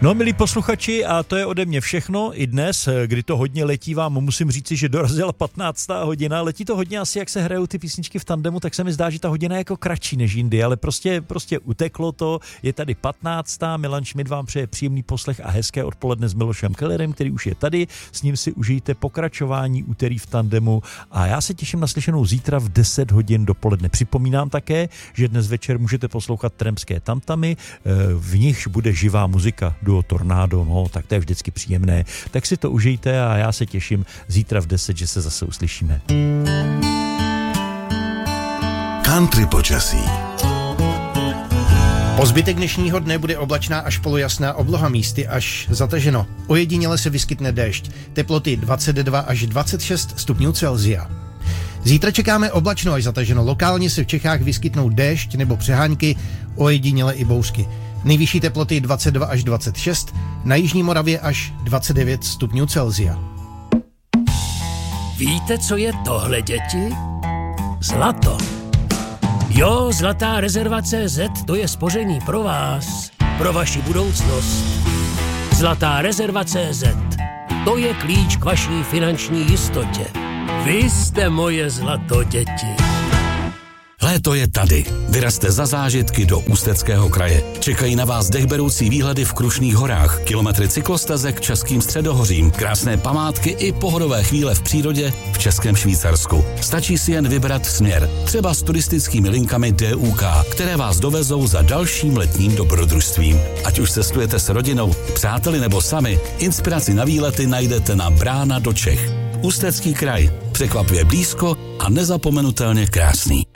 No, milí posluchači, a to je ode mě všechno. I dnes, kdy to hodně letí, vám musím říci, že dorazila 15. hodina. Letí to hodně asi, jak se hrajou ty písničky v tandemu, tak se mi zdá, že ta hodina je jako kratší než jindy, ale prostě uteklo to. Je tady 15. Milan Šmid vám přeje příjemný poslech a hezké odpoledne s Milošem Kellerem, který už je tady. S ním si užijte pokračování úterý v tandemu a já se těším na slyšenou zítra v 10 hodin dopoledne. Připomínám také, že dnes večer můžete poslouchat Trampské tamtamy, v nichž bude živá muzika, duo Tornádo, no, tak to je vždycky příjemné. Tak si to užijte a já se těším zítra v 10, že se zase uslyšíme. Country počasí. Po zbytek dnešního dne bude oblačná až polojasná obloha, místy až zataženo. Ojediněle se vyskytne déšť. Teploty 22 až 26 stupňů Celsia. Zítra čekáme oblačno až zataženo. Lokálně se v Čechách vyskytnou déšť nebo přehánky, ojediněle i bouřky. Nejvyšší teploty 22 až 26, na jižní Moravě až 29 stupňů Celsia. Víte, co je tohle, děti? Zlato. Jo, Zlatá rezerva CZ, to je spoření pro vás, pro vaši budoucnost. Zlatá rezerva CZ, to je klíč k vaší finanční jistotě. Vy jste moje zlato, děti. Léto je tady. Vyrazte za zážitky do Ústeckého kraje. Čekají na vás dechberoucí výhledy v Krušných horách, kilometry cyklostezek Českým středohořím, krásné památky i pohodové chvíle v přírodě v Českém Švýcarsku. Stačí si jen vybrat směr, třeba s turistickými linkami DUK, které vás dovezou za dalším letním dobrodružstvím. Ať už cestujete s rodinou, přáteli nebo sami, inspiraci na výlety najdete na Brána do Čech. Ústecký kraj. Překvapuje blízko a nezapomenutelně krásný.